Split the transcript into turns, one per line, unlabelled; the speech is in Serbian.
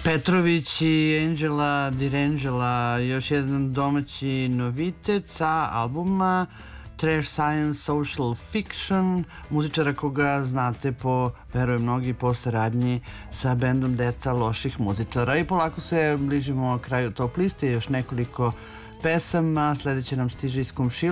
Petrović i Angela Dirangela, još jedan domaći novitet sa albuma Trash Science Social Fiction, muzičara koga znate po, verujem mnogi, po saradnji sa bendom Deca loših muzičara. I polako se bližimo kraju top liste, još nekoliko pesama, sledeće nam stiže iz komšila.